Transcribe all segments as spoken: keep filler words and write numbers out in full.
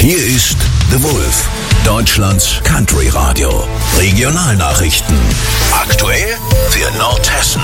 Hier ist The Wolf, Deutschlands Country Radio. Regionalnachrichten. Aktuell für Nordhessen.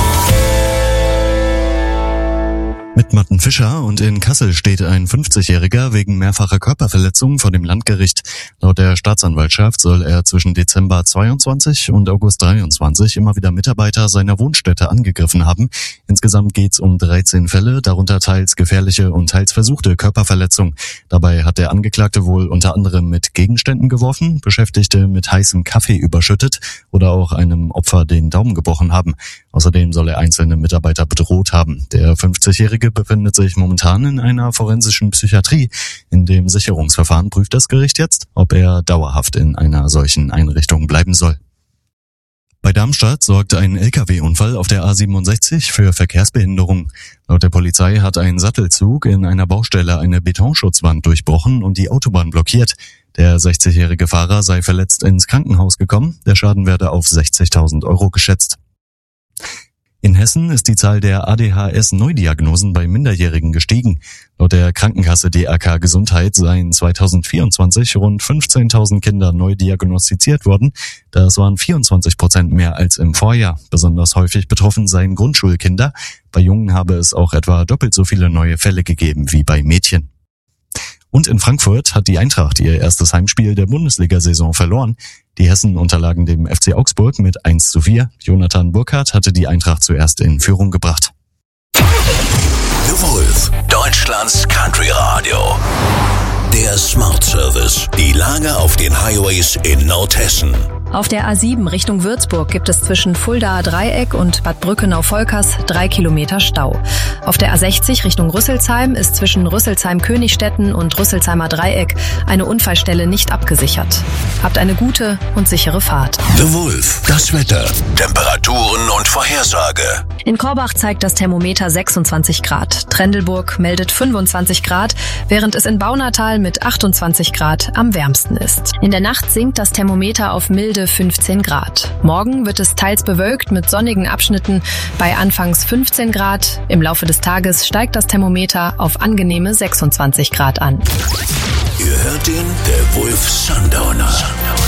Mit Matten Fischer und in Kassel steht ein fünfzigjähriger wegen mehrfacher Körperverletzung vor dem Landgericht. Laut der Staatsanwaltschaft soll er zwischen Dezember zweiundzwanzig und August dreiundzwanzig immer wieder Mitarbeiter seiner Wohnstätte angegriffen haben. Insgesamt geht's um dreizehn Fälle, darunter teils gefährliche und teils versuchte Körperverletzung. Dabei hat der Angeklagte wohl unter anderem mit Gegenständen geworfen, Beschäftigte mit heißem Kaffee überschüttet oder auch einem Opfer den Daumen gebrochen haben. Außerdem soll er einzelne Mitarbeiter bedroht haben. Der fünfzigjährige befindet sich momentan in einer forensischen Psychiatrie. In dem Sicherungsverfahren prüft das Gericht jetzt, ob er dauerhaft in einer solchen Einrichtung bleiben soll. Bei Darmstadt sorgt ein L K W-Unfall auf der A siebenundsechzig für Verkehrsbehinderung. Laut der Polizei hat ein Sattelzug in einer Baustelle eine Betonschutzwand durchbrochen und die Autobahn blockiert. Der sechzigjährige Fahrer sei verletzt ins Krankenhaus gekommen. Der Schaden werde auf sechzigtausend Euro geschätzt. In Hessen ist die Zahl der A D H S-Neudiagnosen bei Minderjährigen gestiegen. Laut der Krankenkasse D R K Gesundheit seien zweitausendvierundzwanzig rund fünfzehntausend Kinder neu diagnostiziert worden. Das waren vierundzwanzig Prozent mehr als im Vorjahr. Besonders häufig betroffen seien Grundschulkinder. Bei Jungen habe es auch etwa doppelt so viele neue Fälle gegeben wie bei Mädchen. Und in Frankfurt hat die Eintracht ihr erstes Heimspiel der Bundesliga-Saison verloren. Die Hessen unterlagen dem F C Augsburg mit eins zu vier. Jonathan Burkhardt hatte die Eintracht zuerst in Führung gebracht. The Wolf, Deutschlands Country Radio. Der Smart Service. Die Lage auf den Highways in Nordhessen. Auf der A sieben Richtung Würzburg gibt es zwischen Fuldaer Dreieck und Bad Brückenau-Volkers drei Kilometer Stau. Auf der A sechzig Richtung Rüsselsheim ist zwischen Rüsselsheim-Königstetten und Rüsselsheimer Dreieck eine Unfallstelle nicht abgesichert. Habt eine gute und sichere Fahrt. The Wolf, das Wetter, Temperaturen und Vorhersage. In Korbach zeigt das Thermometer sechsundzwanzig Grad. Trendelburg meldet fünfundzwanzig Grad, während es in Baunatal mit achtundzwanzig Grad am wärmsten ist. In der Nacht sinkt das Thermometer auf milde fünfzehn Grad. Morgen wird es teils bewölkt mit sonnigen Abschnitten bei anfangs fünfzehn Grad. Im Laufe des Tages steigt das Thermometer auf angenehme sechsundzwanzig Grad an. Ihr hört den The Wolf Sundowner.